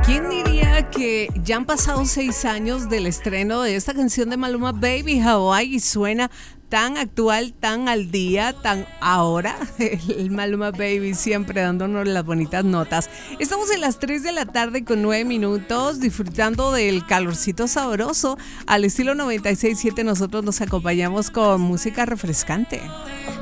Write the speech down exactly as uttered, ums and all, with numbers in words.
¿Quién diría que ya han pasado seis años del estreno de esta canción de Maluma, Baby Hawaii, y suena tan actual, tan al día, tan ahora? El Maluma Baby siempre dándonos las bonitas notas. Estamos en las tres de la tarde con nueve minutos, disfrutando del calorcito sabroso al estilo noventa y seis punto siete. Nosotros nos acompañamos con música refrescante.